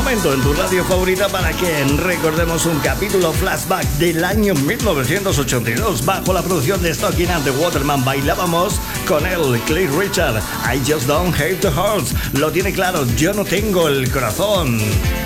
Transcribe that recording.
momento en tu radio favorita para que recordemos un capítulo flashback del año 1982 bajo la producción de Stocking and the Waterman. Bailábamos con él, Cliff Richard. I just don't hate the heart. Lo tiene claro, yo no tengo el corazón.